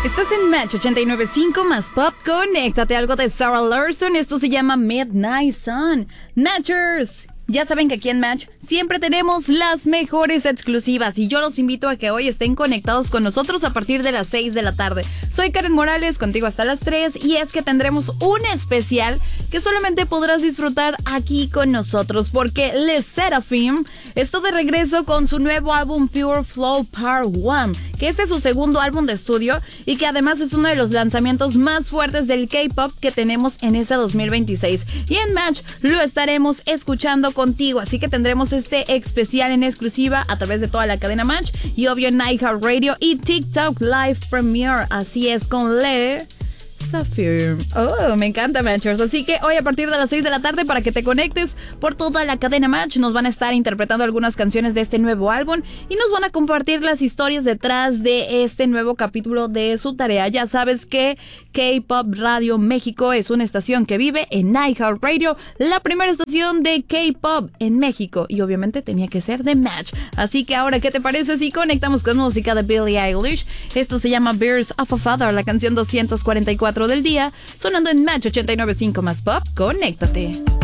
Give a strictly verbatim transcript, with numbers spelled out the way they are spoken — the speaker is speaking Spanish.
Estás en Match ochenta y nueve punto cinco más Pop. Conéctate, algo de Sarah Larson. Esto se llama Midnight Sun. Matchers, ya saben que aquí en Match siempre tenemos las mejores exclusivas y yo los invito a que hoy estén conectados con nosotros a partir de las seis de la tarde. Soy Karen Morales, contigo hasta las tres, y es que tendremos un especial que solamente podrás disfrutar aquí con nosotros, porque Le Seraphim está de regreso con su nuevo álbum Pure Flow Part uno, que este es su segundo álbum de estudio y que además es uno de los lanzamientos más fuertes del K-pop que tenemos en este dos mil veintiséis. Y en Match lo estaremos escuchando contigo, así que tendremos este especial en exclusiva a través de toda la cadena Match y obvio en iHeartRadio y TikTok Live Premiere. Así es, con Le Seraphim. Oh, me encanta, Matchers. Así que hoy a partir de las seis de la tarde, para que te conectes por toda la cadena Match, nos van a estar interpretando algunas canciones de este nuevo álbum y nos van a compartir las historias detrás de este nuevo capítulo de su tarea. Ya sabes que K-Pop Radio México es una estación que vive en iHeartRadio, la primera estación de K-Pop en México, y obviamente tenía que ser de Match. Así que ahora, ¿qué te parece si conectamos con música de Billie Eilish? Esto se llama Birds of a Feather, la canción doscientos cuarenta y cuatro del día, sonando en Match ochenta y nueve punto cinco más Pop. Conéctate.